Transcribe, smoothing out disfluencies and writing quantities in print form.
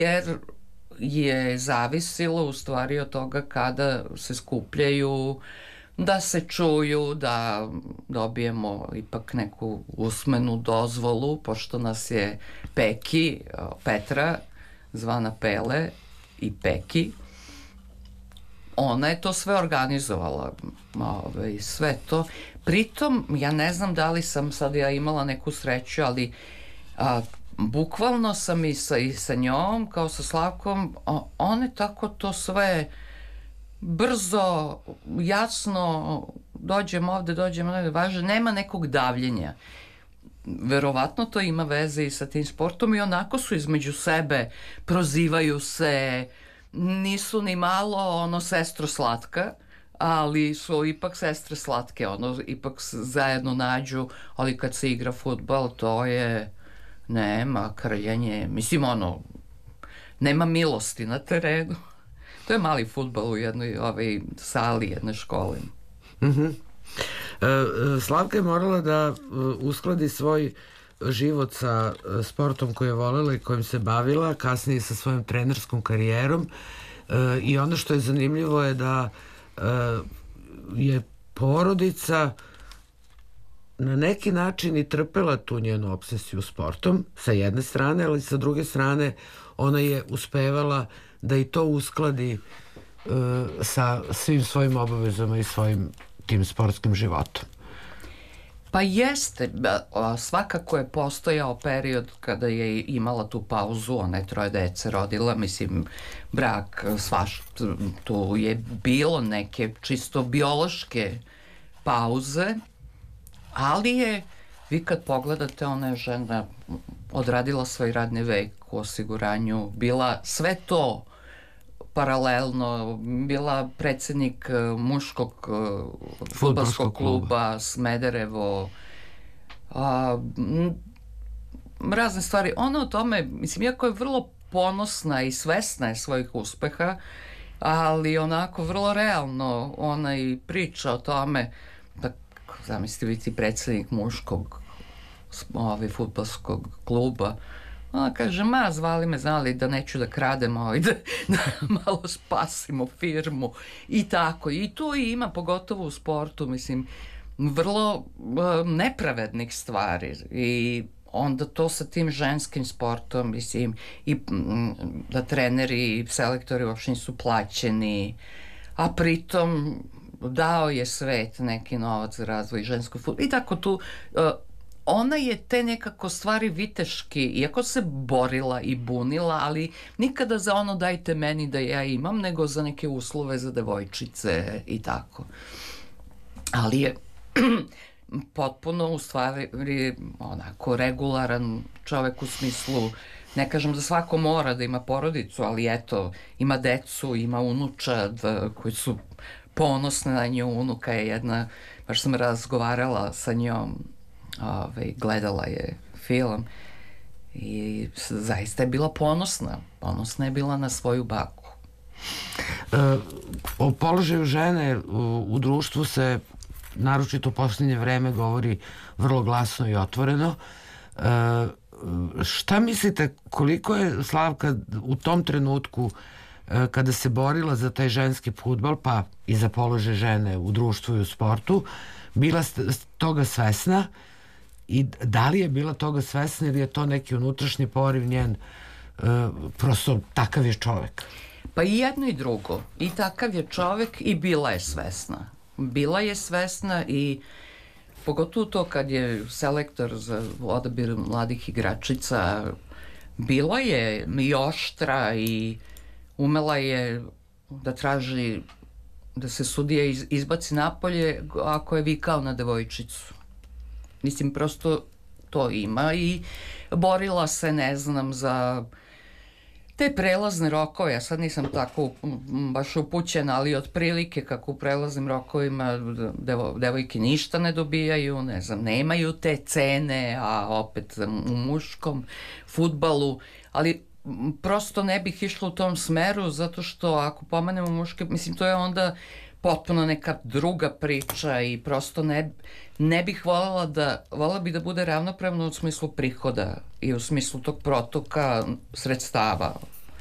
jer je zavisilo u stvari od toga kada se skupljaju, da se čuju, da dobijemo ipak neku usmenu dozvolu, pošto nas je Peki, Petra, zvana Pele i Peki, ona je to sve organizovala, sve to. Pritom, ja ne znam da li sam sad ja imala neku sreću, ali bukvalno sam i sa njom, kao sa Slavkom, one tako to sve brzo, jasno, dođemo ovde, važno, nema nekog davljenja. Verovatno to ima veze i sa tim sportom i onako su između sebe, prozivaju se, nisu ni malo sestro slatka, ali su ipak sestre slatke, ipak zajedno nađu, ali kad se igra fudbal, to je, nema krljanje, mislim nema milosti na terenu. To je mali fudbal u jednoj sali jedne škole. Slavka je morala da uskladi svoj život sa sportom koji je volela i kojim se bavila, kasnije sa svojom trenerskom karijerom, i ono što je zanimljivo je da je porodica na neki način i trpela tu njenu obsesiju sportom sa jedne strane, ali sa druge strane ona je uspevala da i to uskladi sa svim svojim obavezama i svojim tim sportskim životom. Pa jeste, svakako je postojao period kada je imala tu pauzu, ona je 3 dece rodila, mislim, brak, tu je bilo neke čisto biološke pauze, ali je, vi kad pogledate, ona je žena odradila svoj radni vek u osiguranju, bila sve to paralelno, bila predsednik muškog fudbalskog kluba Smederevo, razne stvari. Ona o tome, mislim, iako je vrlo ponosna i svesna je svojih uspeha, ali onako vrlo realno ona i priča o tome, da zamislite biti predsednik muškog fudbalskog kluba. Ona kaže, zvali me, znali da neću da krademo i da malo spasimo firmu i tako. I tu ima, pogotovo u sportu, mislim, vrlo nepravednih stvari i onda to sa tim ženskim sportom, mislim, i da treneri i selektori uopšte nisu plaćeni, a pritom dao je svet neki novac za razvoj ženskog fudbala i tako tu. Ona je te nekako stvari viteški, iako se borila i bunila, ali nikada za dajte meni da ja imam, nego za neke uslove za devojčice i tako. Ali je potpuno u stvari onako regularan čovek u smislu, ne kažem da svako mora da ima porodicu, ali eto, ima decu, ima unučad koji su ponosne na nju, unuka je jedna, baš sam razgovarala sa njom, gledala je film i zaista je bila ponosna je bila na svoju baku. O položaju žene u društvu se naročito u poslednje vreme govori vrlo glasno i otvoreno. Šta mislite, koliko je Slavka u tom trenutku kada se borila za taj ženski fudbal, pa i za položaj žene u društvu i u sportu, bila toga svesna? I da li je bila toga svesna ili je to neki unutrašnji poriv njen, prosto takav je čovek? Pa i jedno i drugo. I takav je čovek i bila je svesna. Bila je svesna i pogotovo to kad je selektor za odabir mladih igračica, bila je i oštra i umela je da traži da se sudija izbaci napolje ako je vikao na devojčicu. Mislim, prosto to ima i borila se, ne znam, za te prelazne rokove. Ja sad nisam tako baš upućena, ali otprilike kako u prelaznim rokovima devojke ništa ne dobijaju, ne znam, nemaju te cene, a opet u muškom fudbalu, ali prosto ne bih išla u tom smeru, zato što ako pomenemo muške, mislim, to je onda potpuno neka druga priča i prosto ne bih voljela bi da bude ravnopravno u smislu prihoda i u smislu tog protoka sredstava.